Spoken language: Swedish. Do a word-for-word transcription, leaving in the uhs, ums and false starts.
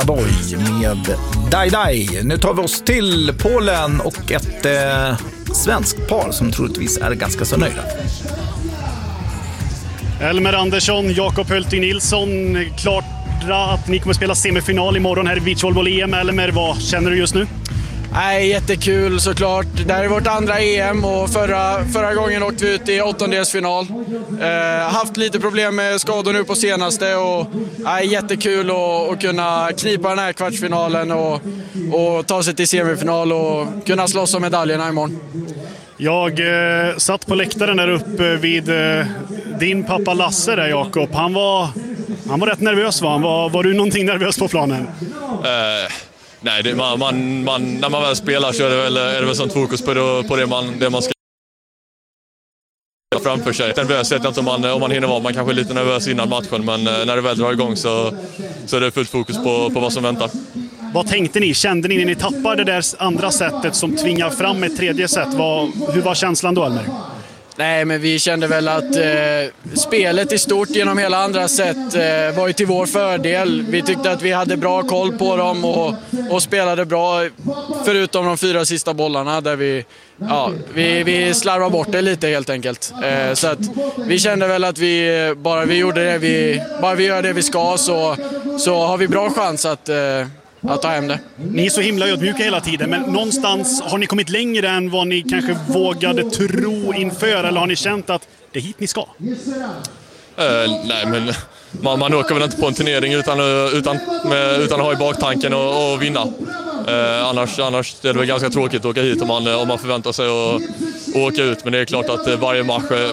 Boy med Dai Dai. Nu tar vi oss till Polen och ett eh, svenskt par som troligtvis är ganska så nöjda. Elmer Andersson, Jakob Hulting Nilsson, klart att ni kommer spela semifinal imorgon här i beachvolleyboll-E M. Elmer, vad känner du just nu? Nej, jättekul såklart. Det här är vårt andra E M och förra, förra gången åkte vi ut i åttondelsfinal. Eh, haft lite problem med skador nu på senaste och nej, jättekul att, att kunna knipa den här kvartsfinalen och, och ta sig till semifinal och kunna slåss om medaljerna imorgon. Jag eh, satt på läktaren där uppe vid eh, din pappa Lasse där, Jakob. Han var, han var rätt nervös, va? Var, var du någonting nervös på planen? Uh. Nej, det, man, man, man, när man väl spelar så är det väl, är det väl sånt fokus på det, på det man, det man ska framför sig. Nervös vet jag inte om man, om man hinner vara. Man kanske är lite nervös innan matchen, men när det väl drar igång så, så är det fullt fokus på, på vad som väntar. Vad tänkte ni? Kände ni när ni tappade det där andra sättet som tvingar fram ett tredje sätt? Vad, hur var känslan då, Elmer? Nej, men vi kände väl att eh, spelet i stort genom hela andra sätt eh, var ju till vår fördel. Vi tyckte att vi hade bra koll på dem och, och spelade bra förutom de fyra sista bollarna där vi, ja, vi, vi slarvade bort det lite helt enkelt. Eh, så att vi kände väl att vi bara vi gjorde det vi, bara vi gör det vi ska så, så har vi bra chans att eh, att ta hem det. Ni är så himla ödmjuka hela tiden, men någonstans har ni kommit längre än vad ni kanske vågade tro inför, eller har ni känt att det är hit ni ska? Uh, nej, men man, man åker väl inte på en turnering utan, utan, med, utan att ha i baktanken och, och vinna. Uh, annars, annars är det väl ganska tråkigt att åka hit om man, om man förväntar sig att, att åka ut, men det är klart att varje match